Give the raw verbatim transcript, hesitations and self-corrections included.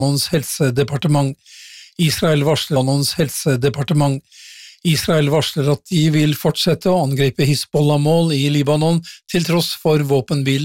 Libanons helsedepartement. Israel varsler Libanons helsedepartement. Israel varsler at de vil fortsette å angripe Hizbollah-mål i Libanon til tross for våpenhvile.